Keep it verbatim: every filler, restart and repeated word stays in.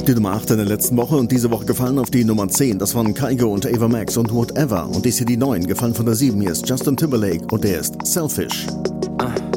Die Nummer acht in der letzten Woche und diese Woche gefallen auf die Nummer zehn. Das waren Kygo und Ava Max und Whatever. Und dies hier die neun, gefallen von der sieben. Hier ist Justin Timberlake und der ist Selfish.